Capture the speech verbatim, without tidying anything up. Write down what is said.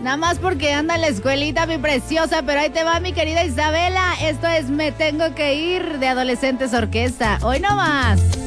Nada más porque anda en la escuelita, mi preciosa, pero ahí te va, mi querida Isabela. Esto es Me Tengo que Ir de Adolescentes Orquesta. Hoy no más.